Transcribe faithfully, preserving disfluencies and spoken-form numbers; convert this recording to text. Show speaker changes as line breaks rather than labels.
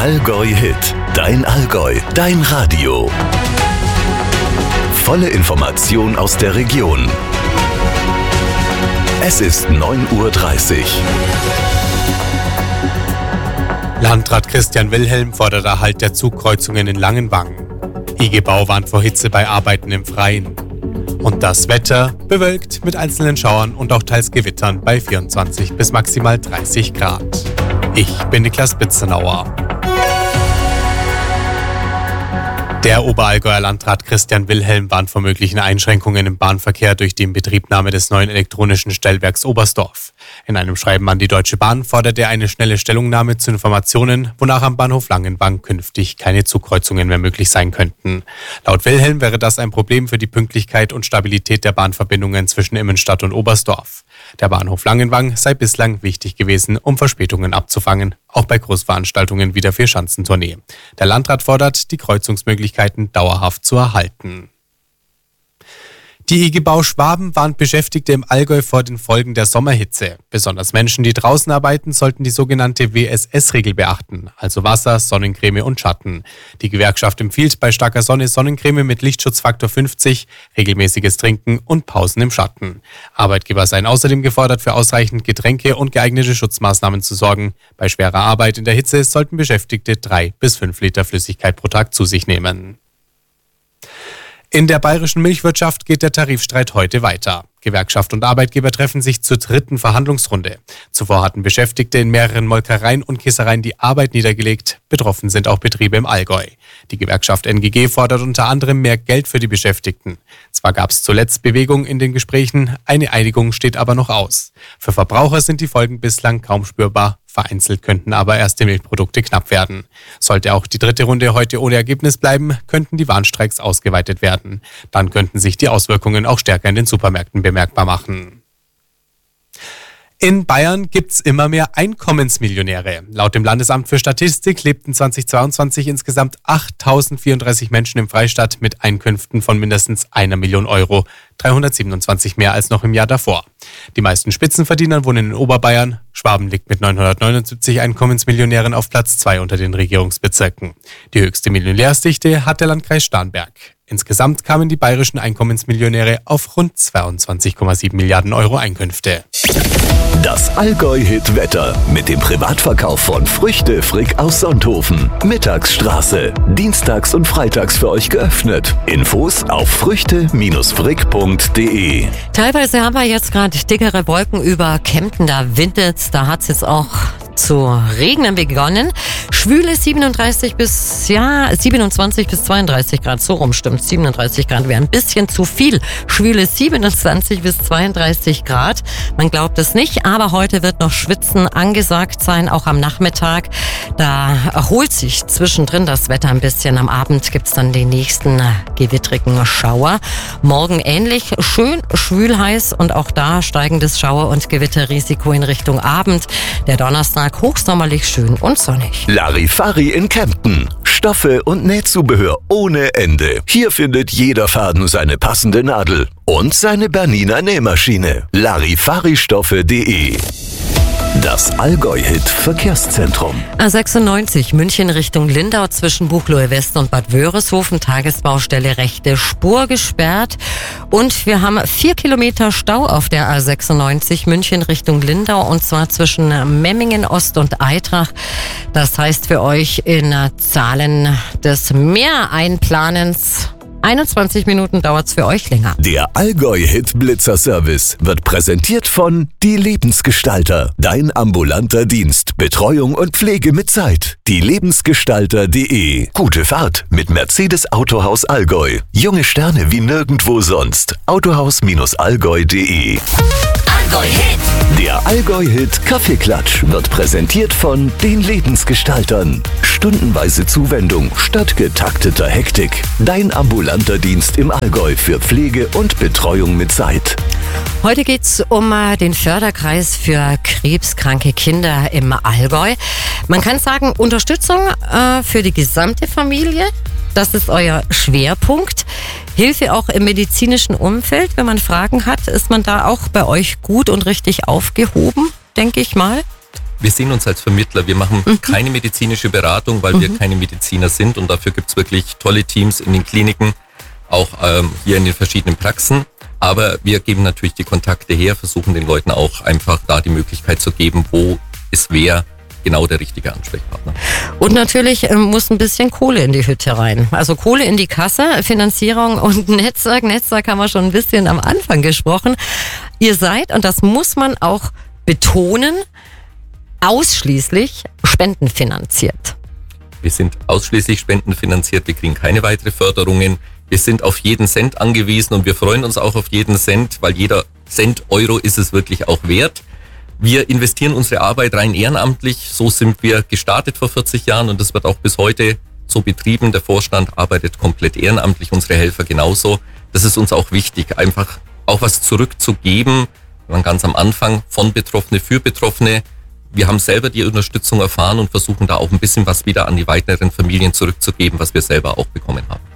Allgäu Hit, dein Allgäu, dein Radio. Volle Information aus der Region. Es ist neun Uhr dreißig.
Landrat Christian Wilhelm fordert Erhalt der Zugkreuzungen in Langenwangen. I G Bau warnt vor Hitze bei Arbeiten im Freien. Und das Wetter bewölkt mit einzelnen Schauern und auch teils Gewittern bei vierundzwanzig bis maximal dreißig Grad. Ich bin Niklas Bitzenauer. Der Oberallgäuer Landrat Christian Wilhelm warnt vor möglichen Einschränkungen im Bahnverkehr durch die Inbetriebnahme des neuen elektronischen Stellwerks Oberstdorf. In einem Schreiben an die Deutsche Bahn fordert er eine schnelle Stellungnahme zu Informationen, wonach am Bahnhof Langenwang künftig keine Zugkreuzungen mehr möglich sein könnten. Laut Wilhelm wäre das ein Problem für die Pünktlichkeit und Stabilität der Bahnverbindungen zwischen Immenstadt und Oberstdorf. Der Bahnhof Langenwang sei bislang wichtig gewesen, um Verspätungen abzufangen, auch bei Großveranstaltungen wie der Vierschanzentournee. Der Landrat fordert, die Kreuzungsmöglichkeiten dauerhaft zu erhalten. Die I G Bau Schwaben warnt Beschäftigte im Allgäu vor den Folgen der Sommerhitze. Besonders Menschen, die draußen arbeiten, sollten die sogenannte W S S-Regel beachten, also Wasser, Sonnencreme und Schatten. Die Gewerkschaft empfiehlt bei starker Sonne Sonnencreme mit Lichtschutzfaktor fünfzig, regelmäßiges Trinken und Pausen im Schatten. Arbeitgeber seien außerdem gefordert, für ausreichend Getränke und geeignete Schutzmaßnahmen zu sorgen. Bei schwerer Arbeit in der Hitze sollten Beschäftigte drei bis fünf Liter Flüssigkeit pro Tag zu sich nehmen. In der bayerischen Milchwirtschaft geht der Tarifstreit heute weiter. Gewerkschaft und Arbeitgeber treffen sich zur dritten Verhandlungsrunde. Zuvor hatten Beschäftigte in mehreren Molkereien und Käsereien die Arbeit niedergelegt. Betroffen sind auch Betriebe im Allgäu. Die Gewerkschaft N G G fordert unter anderem mehr Geld für die Beschäftigten. Zwar gab es zuletzt Bewegung in den Gesprächen, eine Einigung steht aber noch aus. Für Verbraucher sind die Folgen bislang kaum spürbar. Vereinzelt könnten aber erste Milchprodukte knapp werden. Sollte auch die dritte Runde heute ohne Ergebnis bleiben, könnten die Warnstreiks ausgeweitet werden. Dann könnten sich die Auswirkungen auch stärker in den Supermärkten bemerkbar machen. In Bayern gibt's immer mehr Einkommensmillionäre. Laut dem Landesamt für Statistik lebten zweitausendzweiundzwanzig insgesamt achttausendvierunddreißig Menschen im Freistaat mit Einkünften von mindestens einer Million Euro. dreihundertsiebenundzwanzig mehr als noch im Jahr davor. Die meisten Spitzenverdiener wohnen in Oberbayern. Schwaben liegt mit neunhundertneunundsiebzig Einkommensmillionären auf Platz zwei unter den Regierungsbezirken. Die höchste Millionärsdichte hat der Landkreis Starnberg. Insgesamt kamen die bayerischen Einkommensmillionäre auf rund zweiundzwanzig Komma sieben Milliarden Euro Einkünfte.
Das Allgäu-Hit-Wetter mit dem Privatverkauf von Früchte Frick aus Sonthofen. Mittagsstraße. Dienstags und freitags für euch geöffnet. Infos auf früchte Frick punkt de.
Teilweise haben wir jetzt gerade dickere Wolken über Kempten. Da windet's, da hat's jetzt auch zu regnen begonnen. Schwüle siebenunddreißig bis, ja, siebenundzwanzig bis zweiunddreißig Grad. So rum stimmt. siebenunddreißig Grad wäre ein bisschen zu viel. Schwüle siebenundzwanzig bis zweiunddreißig Grad. Man glaubt es nicht, aber heute wird noch Schwitzen angesagt sein, auch am Nachmittag. Da erholt sich zwischendrin das Wetter ein bisschen. Am Abend gibt's dann die nächsten gewittrigen Schauer. Morgen ähnlich, schön schwül heiß und auch da steigendes Schauer- und Gewitterrisiko in Richtung Abend. Der Donnerstag hochsommerlich schön und sonnig.
Larifari in Kempten. Stoffe und Nähzubehör ohne Ende. Hier findet jeder Faden seine passende Nadel und seine Bernina Nähmaschine. Larifaristoffe punkt de. Das Allgäu-Hit Verkehrszentrum.
A sechsundneunzig München Richtung Lindau zwischen Buchloe West und Bad Wörishofen. Tagesbaustelle rechte Spur gesperrt. Und wir haben vier Kilometer Stau auf der A sechsundneunzig München Richtung Lindau. Und zwar zwischen Memmingen Ost und Eitrach. Das heißt für euch in Zahlen des Mehreinplanens einundzwanzig Minuten dauert's für euch länger.
Der Allgäu-Hit Blitzer-Service wird präsentiert von Die Lebensgestalter. Dein ambulanter Dienst. Betreuung und Pflege mit Zeit. Die Lebensgestalter punkt de. Gute Fahrt mit Mercedes Autohaus Allgäu. Junge Sterne wie nirgendwo sonst. autohaus allgäu punkt de.
Allgäu-Hit.
Der Allgäu-Hit Kaffeeklatsch wird präsentiert von Den Lebensgestaltern. Stundenweise Zuwendung statt getakteter Hektik. Dein ambulanter Dienst im Allgäu für Pflege und Betreuung mit Zeit.
Heute geht's um äh, den Förderkreis für krebskranke Kinder im Allgäu. Man kann sagen, Unterstützung äh, für die gesamte Familie. Das ist euer Schwerpunkt. Hilfe auch im medizinischen Umfeld. Wenn man Fragen hat, ist man da auch bei euch gut und richtig aufgehoben, denke ich mal.
Wir sehen uns als Vermittler. Wir machen mhm. keine medizinische Beratung, weil mhm. wir keine Mediziner sind. Und dafür gibt es wirklich tolle Teams in den Kliniken, auch ähm, hier in den verschiedenen Praxen. Aber wir geben natürlich die Kontakte her, versuchen den Leuten auch einfach da die Möglichkeit zu geben, wo ist wer genau der richtige Ansprechpartner.
Und natürlich ähm, muss ein bisschen Kohle in die Hütte rein. Also Kohle in die Kasse, Finanzierung und Netzwerk. Netzwerk haben wir schon ein bisschen am Anfang gesprochen. Ihr seid, und das muss man auch betonen, ausschließlich spendenfinanziert.
Wir sind ausschließlich spendenfinanziert, wir kriegen keine weitere Förderungen. Wir sind auf jeden Cent angewiesen und wir freuen uns auch auf jeden Cent, weil jeder Cent, Euro ist es wirklich auch wert. Wir investieren unsere Arbeit rein ehrenamtlich, so sind wir gestartet vor vierzig Jahren und das wird auch bis heute so betrieben. Der Vorstand arbeitet komplett ehrenamtlich, unsere Helfer genauso. Das ist uns auch wichtig, einfach auch was zurückzugeben, wir waren ganz am Anfang von Betroffene für Betroffene. Wir haben selber die Unterstützung erfahren und versuchen da auch ein bisschen was wieder an die weiteren Familien zurückzugeben, was wir selber auch bekommen haben.